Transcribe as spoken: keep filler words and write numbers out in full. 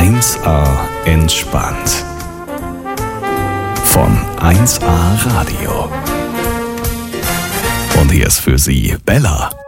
eins A entspannt. Von eins A Radio. Und hier ist für Sie Bella.